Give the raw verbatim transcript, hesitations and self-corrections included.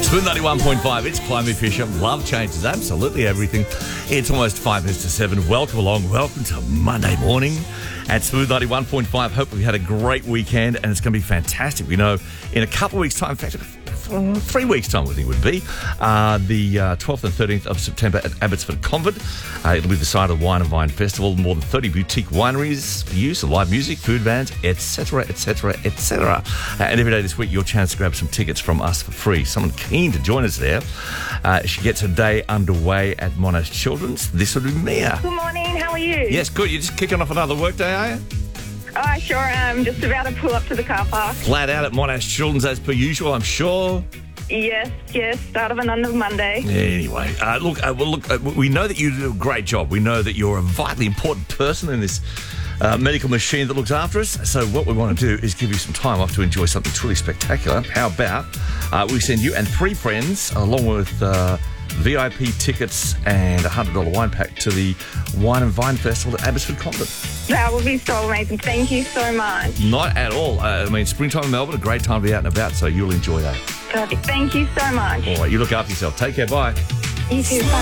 Smooth ninety-one point five, it's Climby Fisher. Love changes absolutely everything. It's almost five minutes to seven. Welcome along. Welcome to Monday morning at Smooth ninety-one point five. Hope we had a great weekend and it's going to be fantastic. We know in a couple of weeks' time, in fact, three weeks' time, I think it would be, uh, the uh, twelfth and thirteenth of September at Abbotsford Convent. Uh, it'll be the site of the Wine and Vine Festival. More than thirty boutique wineries for use, live music, food vans, et cetera, et cetera, et cetera. Uh, and every day this week, your chance to grab some tickets from us for free. Someone keen to join us there. Uh, she gets her day underway at Monash Children's. This would be Mia. Good morning, how are you? Yes, good. You're just kicking off another work day, are you? Oh, I sure am. Just about to pull up to the car park. Flat out at Monash Children's as per usual, I'm sure. Yes, yes, start of another Monday. Anyway, uh, look, uh, well, look, uh, we know that you do a great job. We know that you're a vitally important person in this uh, medical machine that looks after us. So what we want to do is give you some time off to enjoy something truly spectacular. How about uh, we send you and three friends, along with uh, V I P tickets and a one hundred dollars wine pack to the Wine and Vine Festival at Abbotsford Convent. That would be so amazing. Thank you so much. Not at all. Uh, I mean, springtime in Melbourne, a great time to be out and about, so you'll enjoy that. Perfect. Thank you so much. All right, you look after yourself. Take care. Bye. You too. Bye.